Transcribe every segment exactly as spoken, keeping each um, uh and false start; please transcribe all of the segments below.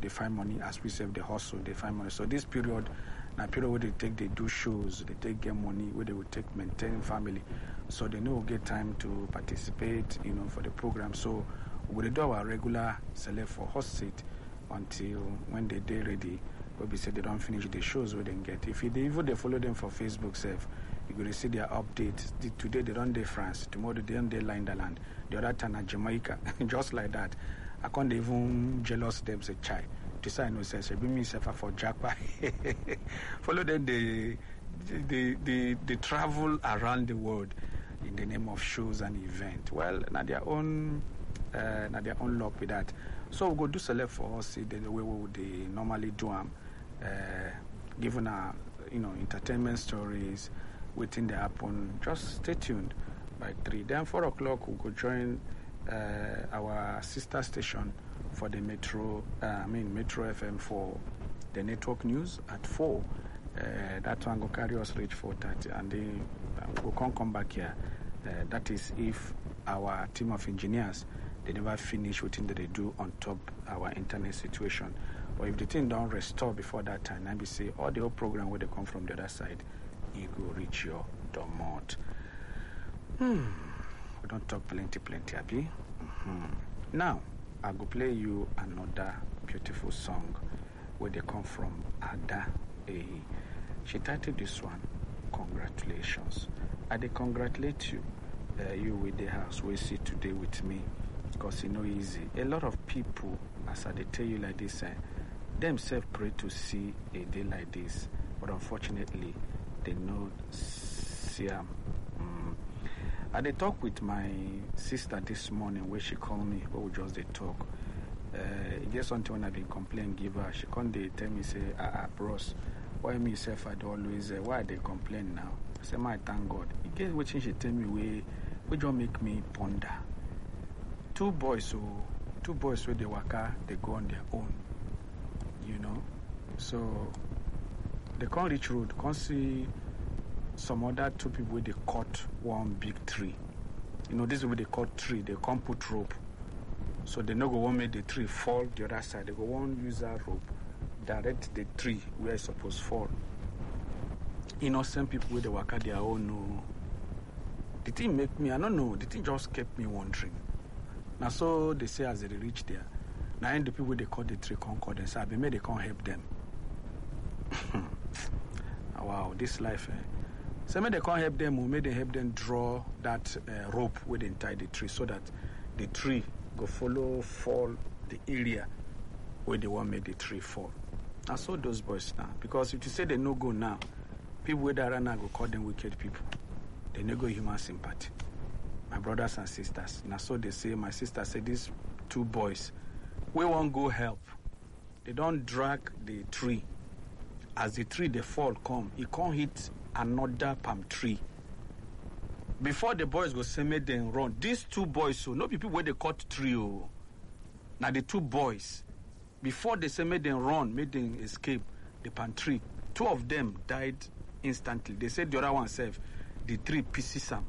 they find money. As we save the hustle, they find money. So this period, now period where they take, they do shows, they take get money, where they will take maintain family. So they know get time to participate, you know, for the program. So we do our regular select for hot seat until when they day ready. But we say they don't finish the shows where they get. If they even they follow them for Facebook, self, you're going to see their updates. The, today they don't day France, tomorrow they don't day Lindaland, the other time at Jamaica, just like that. I can't even jealous them say chai. To say I know say bring me safer for Jackpot. Follow them they they they they travel around the world in the name of shows and event. Well, now their own uh, now their own luck with that. So we go do select for us the way we would they normally do them, uh, given our you know entertainment stories waiting to happen. Just stay tuned by three. Then four o'clock we go join uh, our sister station for the Metro. Uh, I mean Metro F M for the network news at four. Uh, that one go carry us reach four thirty, and then uh, we can't come back here. Uh, that is if our team of engineers they never finish within that they do on top our internet situation. Or if the thing don't restore before that time, I be say all the whole program where they come from the other side, you go reach your domot. Hmm. We don't talk plenty, plenty, Abby. Mm-hmm. Now, I go play you another beautiful song where they come from Ada A. She titled this one, Congratulations. I dey congratulate you, uh, you with the house we see today with me, because it's no easy. A lot of people, as I dey tell you like this, eh, themselves pray to see a day like this, but unfortunately, they no see am. Mm. I dey talk with my sister this morning where she called me, where we just dey talk. Uh, it get something when I been complain, give her. She come dey tell me say, ah ah, bros, why me self I dey always uh, why I dey complain now? I say, my thank God. It get wetin she tell me wey wey just make me ponder. Two boys, so two boys where they waka, they go on their own, you know. So they can't reach road, can't see some other two people where they cut one big tree. You know, this is where they cut tree, they can't put rope. So they no go one make the tree fall the other side. They go one use that rope, direct the tree where it's supposed to fall. Innocent people where they waka their own, no. The thing make me, I don't know, the thing just kept me wondering. Now so they say as they reach there, now the people where they cut the tree can't cut them, so I be made they can't help them. Wow, this life, eh? So maybe they can't help them, or maybe they help them draw that uh, rope where they tie the tree so that the tree go follow fall the area where they want make the tree fall. I saw those boys now, because if you say they no go now, people where they are now go call them wicked people. They no go human sympathy. My brothers and sisters, now so they say, my sister said these two boys, we won't go help. They don't drag the tree. As the tree they fall come, it can't hit another palm tree. Before the boys go say make them run, these two boys, so no people where they cut tree. Oh. Now the two boys, before they say make them run, make them escape the palm tree, two of them died instantly. They said the other one self, the tree pieces some.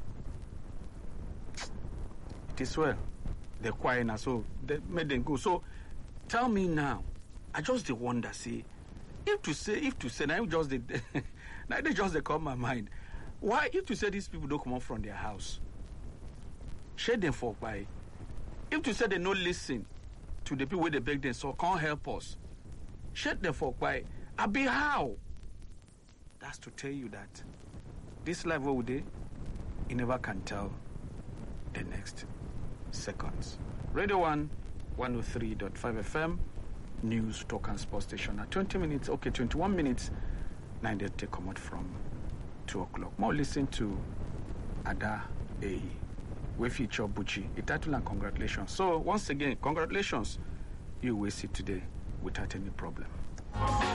It is well. They're quiet now, so they made them go. So tell me now, I just wonder, see, if to say, if to say, now just they, now they just they come my mind. Why, if to say these people don't come out from their house, share them for by. If to say they no listen to the people where they beg them, so can't help us, share them for by. I be how? That's to tell you that this life what they, you never can tell the next seconds. Radio One, one oh three point five F M. News, talk and sports station at twenty minutes, okay, twenty-one minutes, nine they take come out from two o'clock. More listen to Ada A. We feature Bucci. A title and congratulations. So once again, congratulations. You will see today without any problem.